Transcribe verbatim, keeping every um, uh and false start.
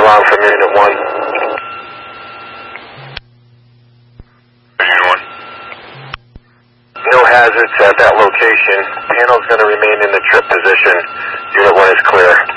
alarm from Unit one. Unit one. No hazards at that location. Panel's going to remain in the trip position. Unit one is clear.